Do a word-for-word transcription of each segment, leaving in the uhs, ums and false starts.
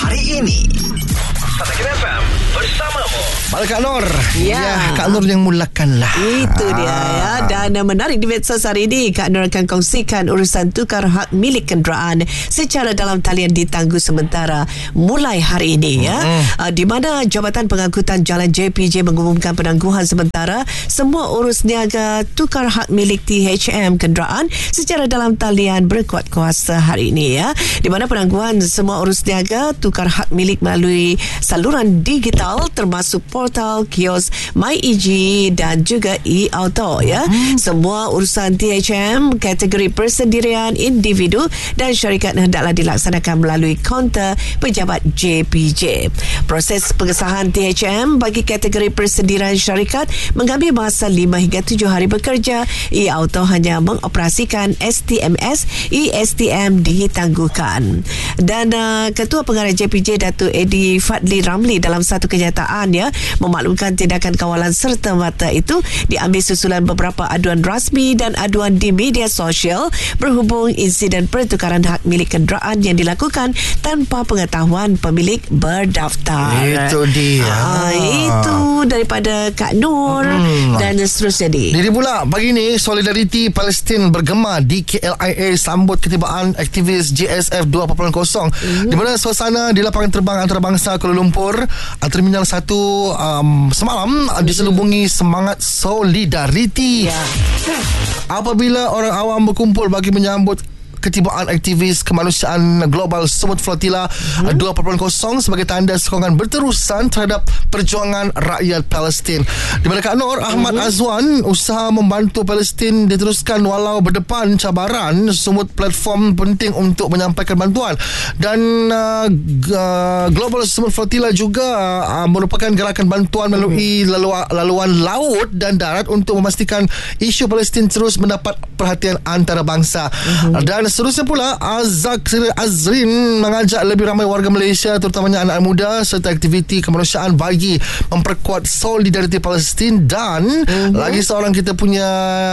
hari ini. Katakan F M bersamamu. Balik Kak Nur. Ya. ya Kak Nur yang mulakan lah. Itu dia ya. Dan uh, menarik di medsos hari ini, Kak Nur akan kongsikan urusan tukar hak milik kenderaan secara dalam talian ditangguh sementara mulai hari ini ya. Mm. Uh, di mana Jabatan Pengangkutan Jalan J P J mengumumkan penangguhan sementara semua urus niaga tukar hak milik T H M kenderaan secara dalam talian berkuat kuasa hari ini ya. Di mana penangguhan semua urus niaga tukar hak milik melalui saluran digital termasuk portal, kios, MyEG dan juga e-auto ya. Hmm. Semua urusan T H M kategori persendirian individu dan syarikat hendaklah dilaksanakan melalui kaunter pejabat J P J. Proses pengesahan T H M bagi kategori persendirian syarikat mengambil masa lima hingga tujuh hari bekerja. E-auto hanya mengoperasikan S T M S, E-S T M ditangguhkan. Dan uh, Ketua Pengarah J P J Datuk Eddie Fadli Ramli dalam satu kenyataan ya memaklumkan tindakan kawalan serta-merta itu diambil susulan beberapa aduan rasmi dan aduan di media sosial berhubung insiden pertukaran hak milik kenderaan yang dilakukan tanpa pengetahuan pemilik berdaftar. Itu dia. Ha, itu daripada Kak Nur hmm. dan seterusnya di. Jadi pula pagi ni solidariti Palestin bergema di K L I A sambut ketibaan aktivis J S F dua titik kosong hmm. di mana suasana di lapangan terbang antarabangsa Kuala Lumpur Terminal satu um, semalam hmm. diselubungi semangat solidariti. Ya. Apabila orang awam berkumpul bagi menyambut ketibaan aktivis kemanusiaan global Sumut Flotilla hmm. dua titik kosong sebagai tanda sokongan berterusan terhadap perjuangan rakyat Palestin. Di mana Kak Nur Ahmad hmm. Azwan usaha membantu Palestin diteruskan walau berdepan cabaran. Sumut platform penting untuk menyampaikan bantuan dan uh, uh, Global Sumut Flotilla juga uh, merupakan gerakan bantuan melalui laluan, laluan laut dan darat untuk memastikan isu Palestin terus mendapat perhatian antarabangsa. Hmm. Dan seterusnya pula Azak Azrin mengajak lebih ramai warga Malaysia terutamanya anak muda serta aktiviti kemanusiaan bagi memperkuat solidariti Palestin dan uh-huh. lagi seorang kita punya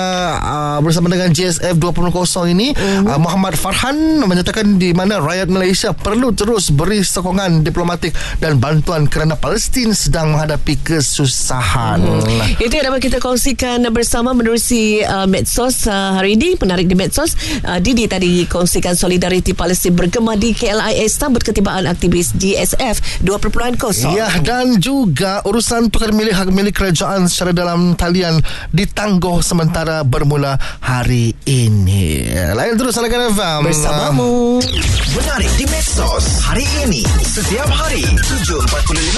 uh, bersama dengan J S F dua titik kosong ini uh-huh. uh, Muhammad Farhan menyatakan di mana rakyat Malaysia perlu terus beri sokongan diplomatik dan bantuan kerana Palestin sedang menghadapi kesusahan. Uh-huh. Itu yang dapat kita kongsikan bersama menerusi uh, medsos uh, hari ini. Menarik di medsos uh, Didi tadi kongsikan solidariti Palestin bergema di K L I A sambut ketibaan aktivis J S F dua titik kosong. Ya, dan juga urusan tukar milik hak milik kerajaan secara dalam talian ditangguh sementara bermula hari ini. Lain terus Katakan F M bersamamu. Menarik di medsos hari ini setiap hari tujuh empat puluh lima